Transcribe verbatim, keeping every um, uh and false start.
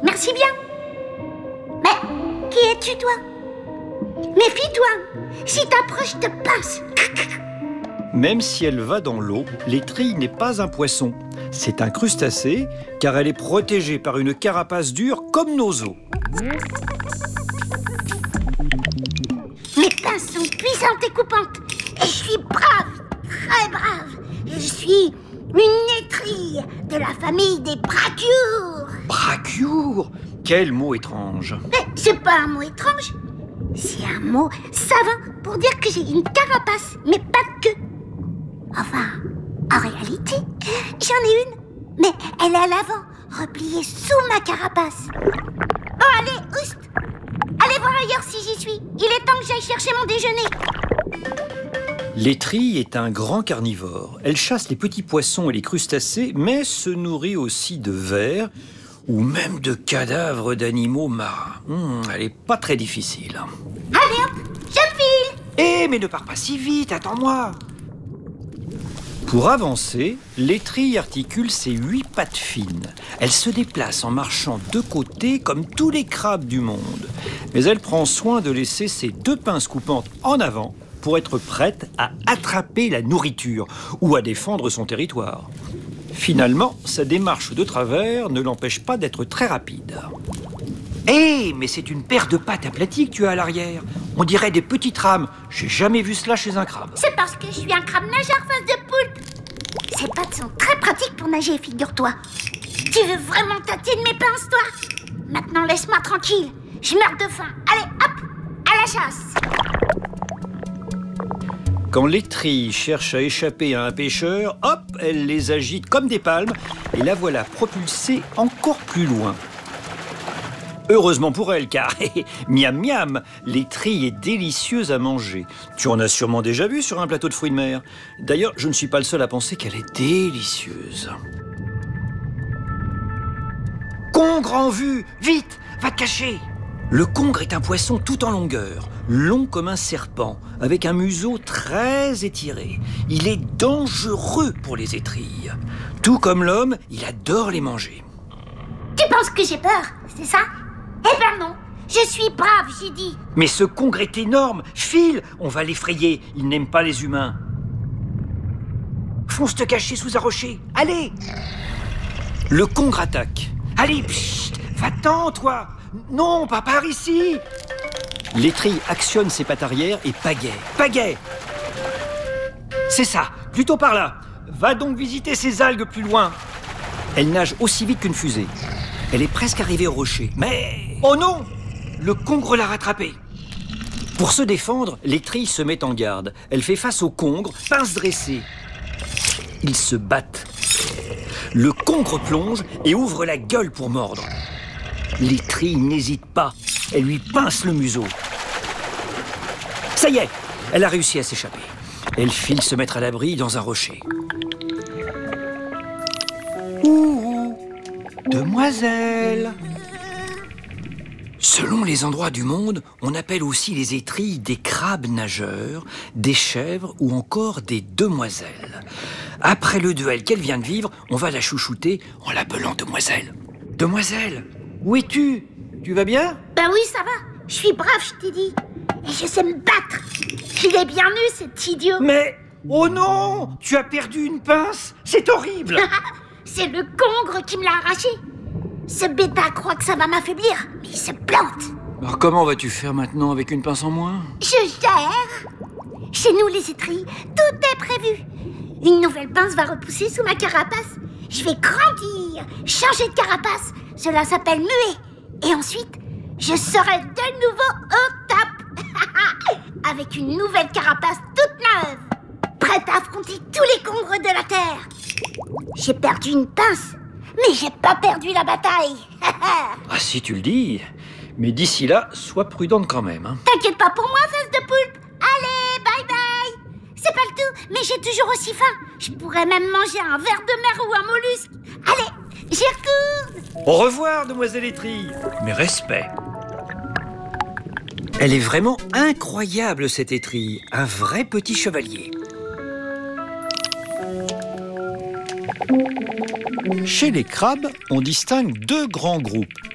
Merci bien. Mais qui es-tu, toi? Méfie-toi. Si t'approches, je te pince. Même si elle va dans l'eau, l'étrille n'est pas un poisson. C'est un crustacé, car elle est protégée par une carapace dure comme nos os. Mes pinces sont puissantes et coupantes. Et je suis brave, très brave. Je suis une étrille de la famille des brachioures. Brachioure! Quel mot étrange! Mais c'est pas un mot étrange. C'est un mot savant pour dire que j'ai une carapace, mais pas de queue. Enfin, en réalité, j'en ai une. Mais elle est à l'avant, repliée sous ma carapace. Bon, allez, oust! Allez voir ailleurs si j'y suis. Il est temps que j'aille chercher mon déjeuner. L'étrille est un grand carnivore. Elle chasse les petits poissons et les crustacés, mais se nourrit aussi de vers ou même de cadavres d'animaux marins. Hum, elle est pas très difficile. Allez hop, je file. Eh, mais ne pars pas si vite, attends-moi. Pour avancer, l'étrille articule ses huit pattes fines. Elle se déplace en marchant de côté comme tous les crabes du monde. Mais elle prend soin de laisser ses deux pinces coupantes en avant pour être prête à attraper la nourriture ou à défendre son territoire. Finalement, sa démarche de travers ne l'empêche pas d'être très rapide. Hé, mais c'est une paire de pattes aplaties que tu as à l'arrière. On dirait des petites rames. J'ai jamais vu cela chez un crabe. C'est parce que je suis un crabe nageur face de poulpe. Ces pattes sont très pratiques pour nager, figure-toi. Tu veux vraiment tâter de mes pinces, toi? Maintenant, laisse-moi tranquille. Je meurs de faim. Allez, hop, à la chasse. Quand l'étrille cherche à échapper à un pêcheur, hop, elle les agite comme des palmes et la voilà propulsée encore plus loin. Heureusement pour elle, car miam miam, l'étrille est délicieuse à manger. Tu en as sûrement déjà vu sur un plateau de fruits de mer. D'ailleurs, je ne suis pas le seul à penser qu'elle est délicieuse. Congre en vue! Vite, va te cacher! Le congre est un poisson tout en longueur, long comme un serpent, avec un museau très étiré. Il est dangereux pour les étrilles. Tout comme l'homme, il adore les manger. Tu penses que j'ai peur, c'est ça? Eh ben non, je suis brave, j'ai dit. Mais ce congre est énorme. File, on va l'effrayer. Il n'aime pas les humains. Fonce te cacher sous un rocher. Allez! Le congre attaque. Allez, pchit, va-t'en, toi! Non, pas par ici! L'étrille actionne ses pattes arrière et pagaie. Pagaie! C'est ça, plutôt par là. Va donc visiter ces algues plus loin. Elle nage aussi vite qu'une fusée. Elle est presque arrivée au rocher. Mais... oh non! Le congre l'a rattrapée. Pour se défendre, l'étrille se met en garde. Elle fait face au congre, pince dressée. Ils se battent. Le congre plonge et ouvre la gueule pour mordre. L'étrille n'hésite pas. Elle lui pince le museau. Ça y est, elle a réussi à s'échapper. Elle file se mettre à l'abri dans un rocher. Ouh, demoiselle! Selon les endroits du monde, on appelle aussi les étrilles des crabes nageurs, des chèvres ou encore des demoiselles. Après le duel qu'elle vient de vivre, on va la chouchouter en l'appelant demoiselle. Demoiselle, où es-tu? Tu vas bien? Ben oui, ça va. Je suis brave, je t'ai dit. Et je sais me battre. Il est bien nu, cet idiot. Mais, oh non! Tu as perdu une pince? C'est horrible! C'est le congre qui me l'a arraché. Ce bêta croit que ça va m'affaiblir, mais il se plante. Alors comment vas-tu faire maintenant avec une pince en moins? Je gère. Chez nous, les étrilles, tout est prévu. Une nouvelle pince va repousser sous ma carapace. Je vais grandir, changer de carapace. Cela s'appelle muer. Et ensuite, je serai de nouveau au top. Avec une nouvelle carapace toute neuve. Prête à affronter tous les congres de la Terre. J'ai perdu une pince, mais j'ai pas perdu la bataille. Ah si tu le dis. Mais d'ici là, sois prudente quand même. Hein. T'inquiète pas pour moi, face de poulpe. Allez, bye bye. C'est pas le tout, mais j'ai toujours aussi faim. Je pourrais même manger un ver de mer ou un mollusque. Allez, j'y retourne. Au revoir, demoiselle étrille. Mes respects. Elle est vraiment incroyable, cette étrille. Un vrai petit chevalier. Chez les crabes, on distingue deux grands groupes,